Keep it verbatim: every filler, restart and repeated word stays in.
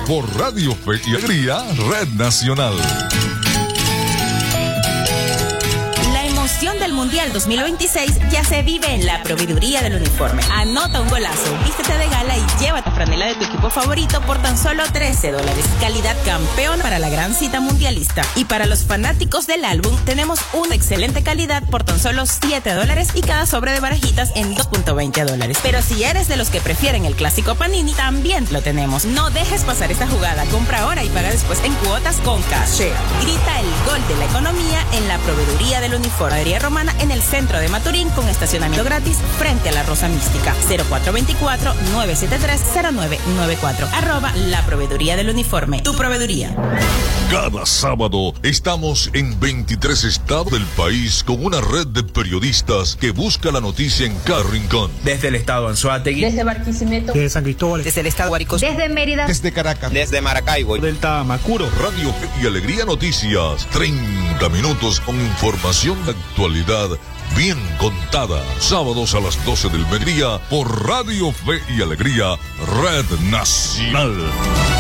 por Radio Fe y Alegría, Red Nacional. La emoción del Mundial dos mil veintiséis ya se vive en la proveeduría del uniforme. Anota un golazo, vístete de gala y llévate franela de tu equipo favorito por tan solo trece dólares. Calidad campeón para la gran cita mundialista. Y para los fanáticos del álbum, tenemos una excelente calidad por tan solo siete dólares y cada sobre de barajitas en dos punto veinte dólares. Pero si eres de los que prefieren el clásico Panini, también lo tenemos. No dejes pasar esta jugada. Compra ahora y paga después en cuotas con Cash. Grita el gol de la economía en la proveeduría del uniforme. Romana en el centro de Maturín con estacionamiento gratis frente a la Rosa Mística. Cero cuatro dos cuatro, nueve siete tres, cero nueve nueve cuatro. Arroba la proveeduría del uniforme. Tu proveeduría. Cada sábado estamos en veintitrés estados del país con una red de periodistas que busca la noticia en cada rincón. Desde el estado Anzoátegui, desde Barquisimeto, desde San Cristóbal, desde el estado Guárico, desde Mérida, desde Caracas, desde Maracaibo, del Tamacuro. Radio Fe y Alegría Noticias, treinta minutos con información de actualidad bien contada. Sábados a las doce del mediodía por Radio Fe y Alegría, Red Nacional.